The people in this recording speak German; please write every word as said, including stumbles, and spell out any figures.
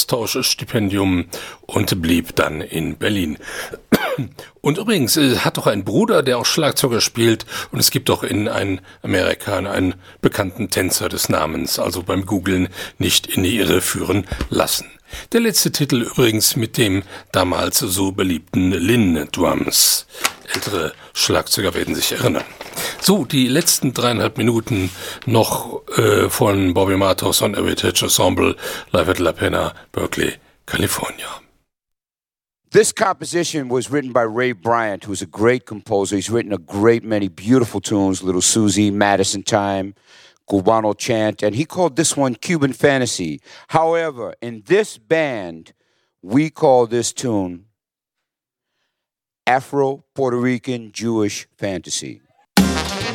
Austauschstipendium und blieb dann in Berlin. Und übrigens äh, hat doch ein Bruder, der auch Schlagzeuger spielt, und es gibt auch in ein Amerika einen bekannten Tänzer des Namens, also beim Googlen nicht in die Irre führen lassen. Der letzte Titel übrigens mit dem damals so beliebten Linn Drums. Ältere Schlagzeuger werden sich erinnern. So, die letzten dreieinhalb Minuten noch äh, von Bobby Matos und Heritage Ensemble live at La Pena, Berkeley, California. This composition was written by Ray Bryant, who's a great composer. He's written a great many beautiful tunes, Little Susie, Madison Time, Cubano Chant, and he called this one Cuban Fantasy. However, in this band, we call this tune Afro-Puerto Rican Jewish Fantasy.